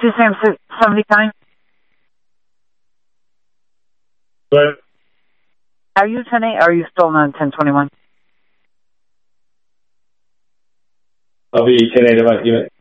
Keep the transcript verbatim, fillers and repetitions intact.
two seventy time? But Are you ten eight or are you still on ten twenty-one? I'll be ten eight about unit.